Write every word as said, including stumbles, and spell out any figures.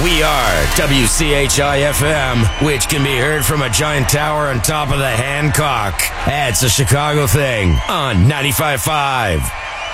We are W C H I F M, which can be heard from a giant tower on top of the Hancock. That's a Chicago thing on ninety-five point five.